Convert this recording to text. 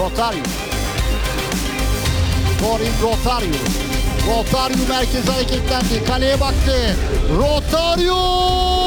Rotario. Corin Rotario. Rotario merkeze hareketlendi. Kaleye baktı. Rotario!